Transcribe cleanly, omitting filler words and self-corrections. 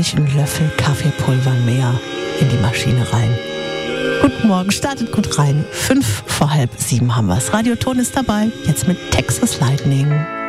nicht einen Löffel Kaffeepulver mehr in die Maschine rein. Guten Morgen, startet gut rein. 6:05 haben wir es. Radioton ist dabei, jetzt mit Texas Lightning.